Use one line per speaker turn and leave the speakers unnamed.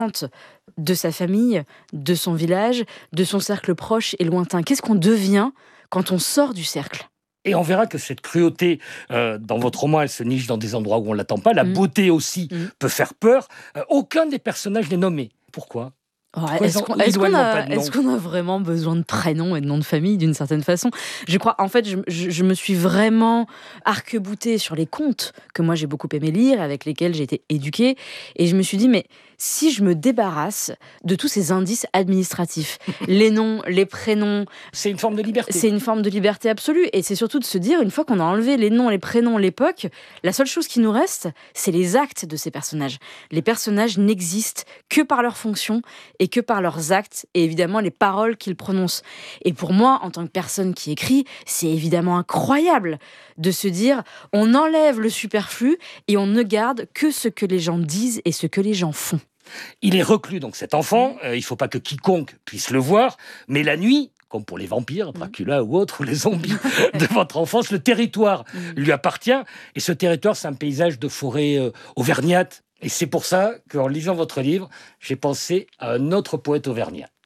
de sa famille, de son village, de son cercle proche et lointain. Qu'est-ce qu'on devient quand on sort du cercle?
Et on verra que cette cruauté, dans votre roman, elle se niche dans des endroits où on ne l'attend pas. La beauté aussi peut faire peur. Aucun des personnages n'est nommé. Pourquoi?
Est-ce qu'on a vraiment besoin de prénoms et de noms de famille d'une certaine façon? Je crois, en fait, je me suis vraiment arc-boutée sur les contes que moi j'ai beaucoup aimé lire, avec lesquels j'ai été éduquée, et je me suis dit, mais si je me débarrasse de tous ces indices administratifs, les noms, les prénoms...
C'est une forme de liberté.
C'est une forme de liberté absolue, et c'est surtout de se dire, une fois qu'on a enlevé les noms, les prénoms, l'époque, la seule chose qui nous reste, c'est les actes de ces personnages. Les personnages n'existent que par leur fonction et que par leurs actes, et évidemment les paroles qu'ils prononcent. Et pour moi, en tant que personne qui écrit, c'est évidemment incroyable de se dire, on enlève le superflu et on ne garde que ce que les gens disent et ce que les gens font.
Il est reclus, donc cet enfant, il ne faut pas que quiconque puisse le voir, mais la nuit, comme pour les vampires, Dracula ou autres, ou les zombies de votre enfance, le territoire lui appartient, et ce territoire, c'est un paysage de forêt auvergnate. Et c'est pour ça qu'en lisant votre livre, j'ai pensé à un autre poète auvergnat.